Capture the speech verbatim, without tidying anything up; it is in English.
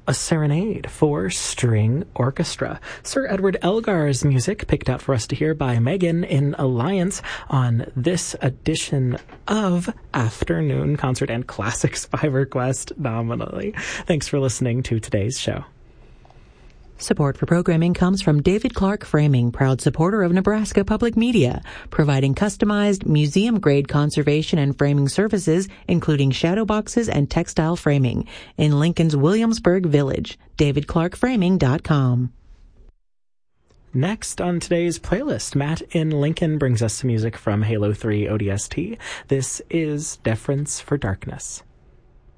A Serenade for String Orchestra. Sir Edward Elgar's music picked out for us to hear by Megan in Alliance on this edition of Afternoon Concert and Classics by Request nominally. Thanks for listening to today's show. Support for programming comes from David Clark Framing, proud supporter of Nebraska Public Media, providing customized museum-grade conservation and framing services, including shadow boxes and textile framing, in Lincoln's Williamsburg Village. david clark framing dot com. Next on today's playlist, Matt in Lincoln brings us some music from Halo three O D S T. This is Deference for Darkness.